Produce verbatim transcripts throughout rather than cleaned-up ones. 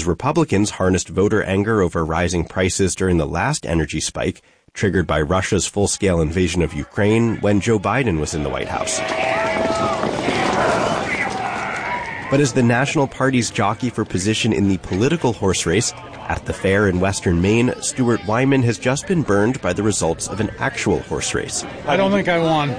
Republicans harnessed voter anger over rising prices during the last energy spike, triggered by Russia's full-scale invasion of Ukraine when Joe Biden was in the White House. But as the National Party's jockey for position in the political horse race at the fair in western Maine, Stuart Wyman has just been burned by the results of an actual horse race. I don't think I won.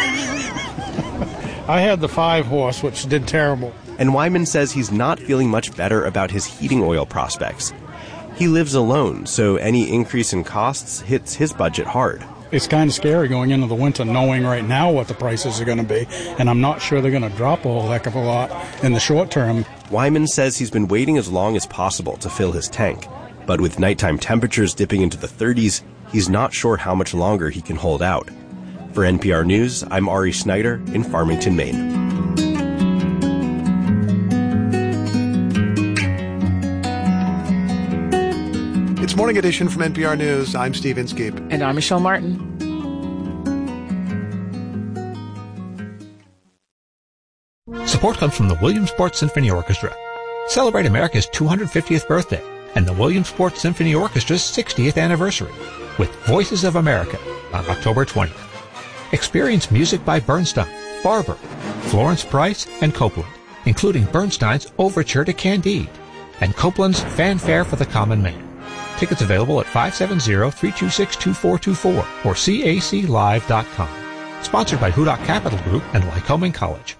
I had the five horse, which did terrible. And Wyman says he's not feeling much better about his heating oil prospects. He lives alone, so any increase in costs hits his budget hard. It's kind of scary going into the winter knowing right now what the prices are going to be, and I'm not sure they're going to drop a whole heck of a lot in the short term. Wyman says he's been waiting as long as possible to fill his tank, but with nighttime temperatures dipping into the thirties, he's not sure how much longer he can hold out. For N P R News, I'm Ari Snyder in Farmington, Maine. It's Morning Edition from N P R News. I'm Steve Inskeep. And I'm Michelle Martin. Support comes from the Williamsport Symphony Orchestra. Celebrate America's two hundred fiftieth birthday and the Williamsport Symphony Orchestra's sixtieth anniversary with Voices of America on October twentieth. Experience music by Bernstein, Barber, Florence Price, and Copland, including Bernstein's Overture to Candide and Copland's Fanfare for the Common Man. Tickets available at five seven zero, three two six, two four two four or C A C live dot com. Sponsored by Hudak Capital Group and Lycoming College.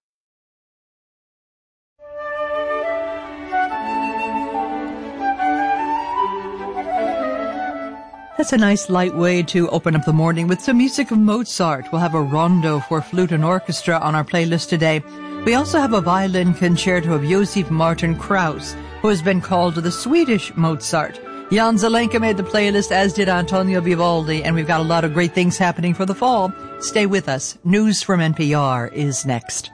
That's a nice light way to open up the morning with some music of Mozart. We'll have a rondo for flute and orchestra on our playlist today. We also have a violin concerto of Josef Martin Krauss, who has been called the Swedish Mozart. Jan Zelenka made the playlist, as did Antonio Vivaldi, and we've got a lot of great things happening for the fall. Stay with us. News from N P R is next.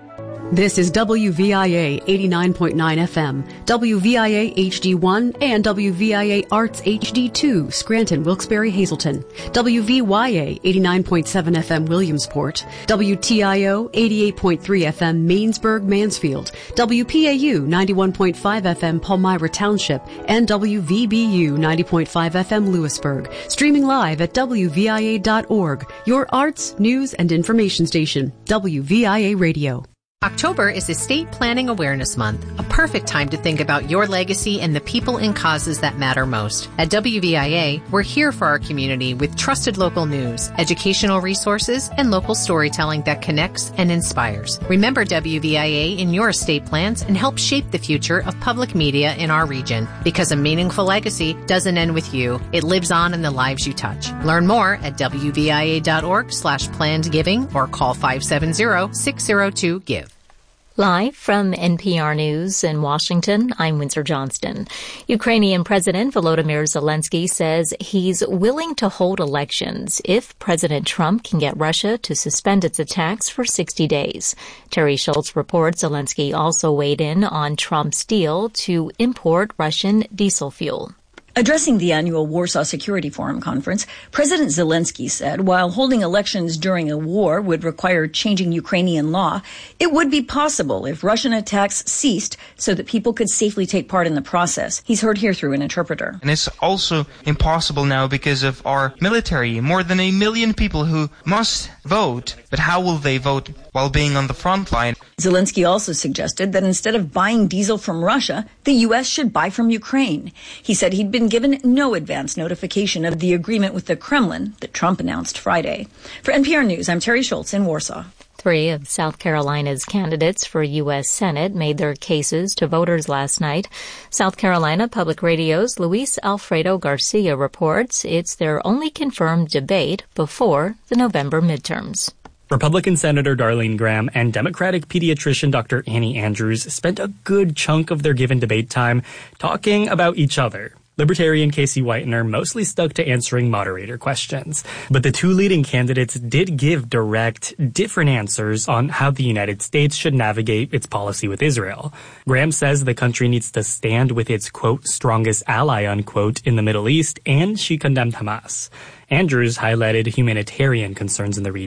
This is W V I A eighty-nine point nine F M, W V I A H D one, and W V I A Arts H D two, Scranton, Wilkes-Barre, Hazleton, W V Y A eighty-nine point seven F M, Williamsport, W T I O eighty-eight point three F M, Mainsburg, Mansfield, W P A U ninety-one point five F M, Palmyra Township, and W V B U ninety point five F M, Lewisburg. Streaming live at W V I A dot org, your arts, news, and information station, W V I A Radio. October is Estate Planning Awareness Month, a perfect time to think about your legacy and the people and causes that matter most. At W V I A, we're here for our community with trusted local news, educational resources, and local storytelling that connects and inspires. Remember W V I A in your estate plans and help shape the future of public media in our region. Because a meaningful legacy doesn't end with you, it lives on in the lives you touch. Learn more at W V I A dot org slash planned giving or call five seven zero, six zero two, give. Live from N P R News in Washington, I'm Windsor Johnston. Ukrainian President Volodymyr Zelensky says he's willing to hold elections if President Trump can get Russia to suspend its attacks for sixty days. Terry Schultz reports Zelensky also weighed in on Trump's deal to import Russian diesel fuel. Addressing the annual Warsaw Security Forum conference, President Zelensky said while holding elections during a war would require changing Ukrainian law, it would be possible if Russian attacks ceased so that people could safely take part in the process. He's heard here through an interpreter. And it's also impossible now because of our military, more than a million people who must vote. But how will they vote while being on the front line? Zelensky also suggested that instead of buying diesel from Russia, the U S should buy from Ukraine. He said he'd been given no advance notification of the agreement with the Kremlin that Trump announced Friday. For N P R News, I'm Terry Schultz in Warsaw. Three of South Carolina's candidates for U S Senate made their cases to voters last night. South Carolina Public Radio's Luis Alfredo Garcia reports it's their only confirmed debate before the November midterms. Republican Senator Darlene Graham and Democratic pediatrician Doctor Annie Andrews spent a good chunk of their given debate time talking about each other. Libertarian Casey Whitener mostly stuck to answering moderator questions. But the two leading candidates did give direct, different answers on how the United States should navigate its policy with Israel. Graham says the country needs to stand with its, quote, strongest ally, unquote, in the Middle East, and she condemned Hamas. Andrews highlighted humanitarian concerns in the region.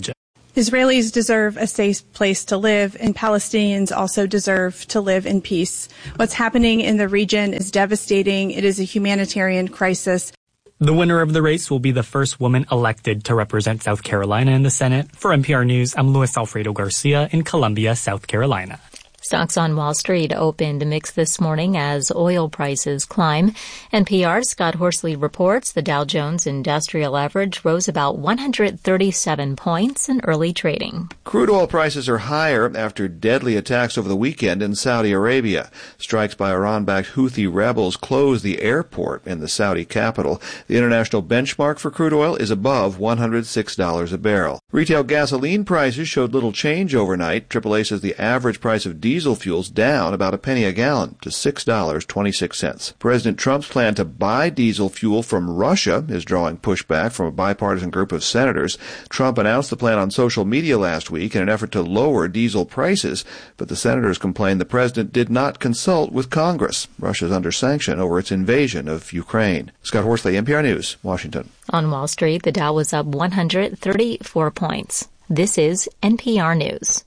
Israelis deserve a safe place to live, and Palestinians also deserve to live in peace. What's happening in the region is devastating. It is a humanitarian crisis. The winner of the race will be the first woman elected to represent South Carolina in the Senate. For N P R News, I'm Luis Alfredo Garcia in Columbia, South Carolina. Stocks on Wall Street opened mixed this morning as oil prices climb. N P R's Scott Horsley reports the Dow Jones Industrial Average rose about one hundred thirty-seven points in early trading. Crude oil prices are higher after deadly attacks over the weekend in Saudi Arabia. Strikes by Iran-backed Houthi rebels closed the airport in the Saudi capital. The international benchmark for crude oil is above one hundred six dollars a barrel. Retail gasoline prices showed little change overnight. triple A says the average price of diesel Diesel fuels down about a penny a gallon to six dollars and twenty-six cents. President Trump's plan to buy diesel fuel from Russia is drawing pushback from a bipartisan group of senators. Trump announced the plan on social media last week in an effort to lower diesel prices, but the senators complained the president did not consult with Congress. Russia is under sanction over its invasion of Ukraine. Scott Horsley, N P R News, Washington. On Wall Street, the Dow was up one hundred thirty-four points. This is N P R News.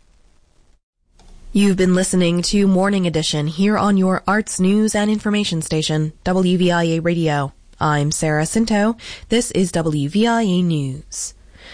You've been listening to Morning Edition here on your arts, news, and information station, W V I A Radio. I'm Sarah Cinto. This is W V I A News.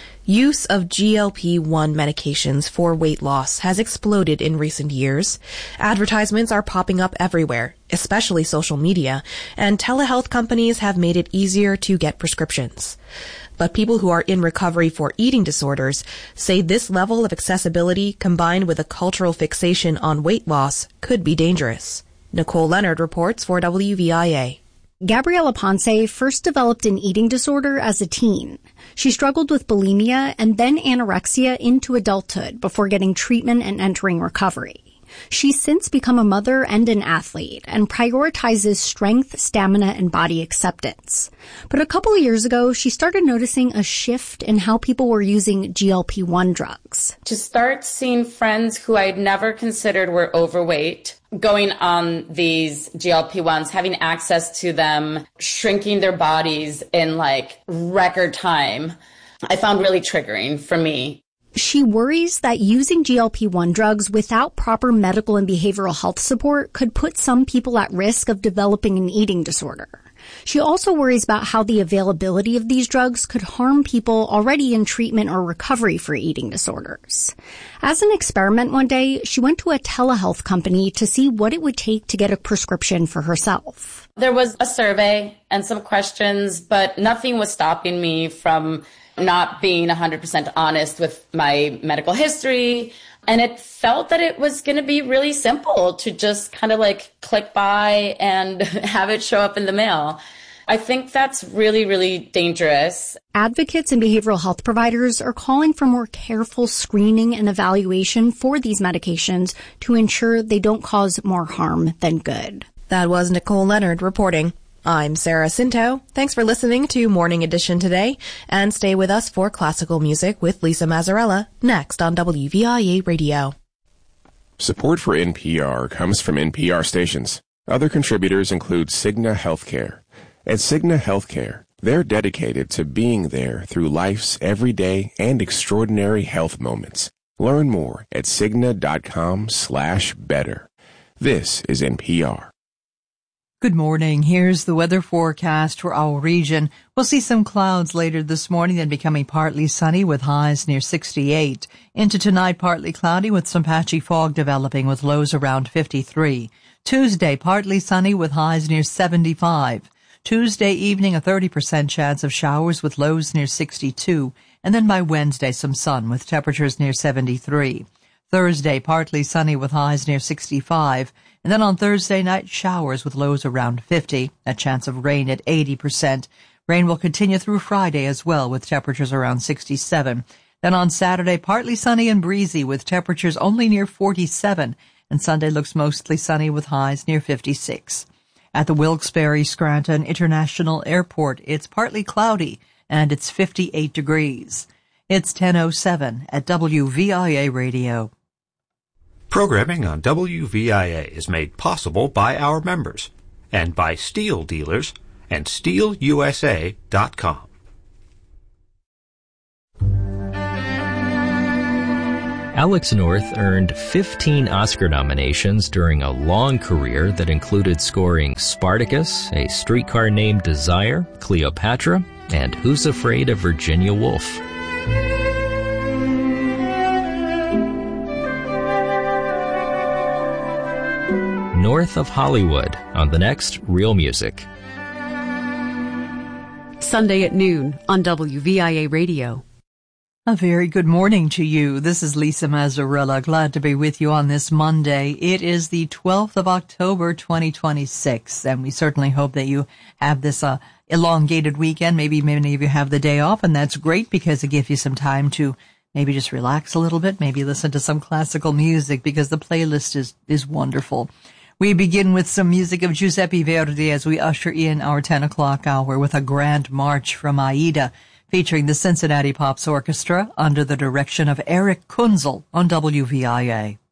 Use of G L P one medications for weight loss has exploded in recent years. Advertisements are popping up everywhere, especially social media, and telehealth companies have made it easier to get prescriptions. But people who are in recovery for eating disorders say this level of accessibility combined with a cultural fixation on weight loss could be dangerous. Nicole Leonard reports for W V I A. Gabriela Ponce first developed an eating disorder as a teen. She struggled with bulimia and then anorexia into adulthood before getting treatment and entering recovery. She's since become a mother and an athlete and prioritizes strength, stamina, and body acceptance. But a couple of years ago, she started noticing a shift in how people were using G L P one drugs. To start seeing friends who I'd never considered were overweight going on these G L P ones, having access to them, shrinking their bodies in like record time, I found really triggering for me. She worries that using G L P one drugs without proper medical and behavioral health support could put some people at risk of developing an eating disorder. She also worries about how the availability of these drugs could harm people already in treatment or recovery for eating disorders. As an experiment one day, she went to a telehealth company to see what it would take to get a prescription for herself. There was a survey and some questions, but nothing was stopping me from not being one hundred percent honest with my medical history. And it felt that it was going to be really simple to just kind of like click buy and have it show up in the mail. I think that's really, really dangerous. Advocates and behavioral health providers are calling for more careful screening and evaluation for these medications to ensure they don't cause more harm than good. That was Nicole Leonard reporting. I'm Sarah Cinto. Thanks for listening to Morning Edition today, and stay with us for classical music with Lisa Mazzarella next on W V I A Radio. Support for N P R comes from N P R stations. Other contributors include Cigna Healthcare. At Cigna Healthcare, they're dedicated to being there through life's everyday and extraordinary health moments. Learn more at Cigna.com slash better. This is N P R. Good morning. Here's the weather forecast for our region. We'll see some clouds later this morning, then becoming partly sunny with highs near sixty-eight. Into tonight, partly cloudy with some patchy fog developing with lows around fifty-three. Tuesday, partly sunny with highs near seventy-five. Tuesday evening, a thirty percent chance of showers with lows near sixty-two. And then by Wednesday, some sun with temperatures near seventy-three. Thursday, partly sunny with highs near sixty-five. And then on Thursday night, showers with lows around fifty, a chance of rain at eighty percent. Rain will continue through Friday as well with temperatures around sixty-seven. Then on Saturday, partly sunny and breezy with temperatures only near forty-seven. And Sunday looks mostly sunny with highs near fifty-six. At the Wilkes-Barre Scranton International Airport, it's partly cloudy and it's fifty-eight degrees. It's ten oh seven at W V I A Radio. Programming on W V I A is made possible by our members and by Steel Dealers and steel U S A dot com. Alex North earned fifteen Oscar nominations during a long career that included scoring Spartacus, A Streetcar Named Desire, Cleopatra, and Who's Afraid of Virginia Woolf? North of Hollywood on the next Real Music. Sunday at noon on W V I A Radio. A very good morning to you. This is Lisa Mazzarella. Glad to be with you on this Monday. It is the twelfth of October, twenty twenty-six, and we certainly hope that you have this uh, elongated weekend. Maybe many of you have the day off, and that's great because it gives you some time to maybe just relax a little bit, maybe listen to some classical music because the playlist is, is wonderful. We begin with some music of Giuseppe Verdi as we usher in our ten o'clock hour with a grand march from Aida, featuring the Cincinnati Pops Orchestra under the direction of Eric Kunzel on W V I A.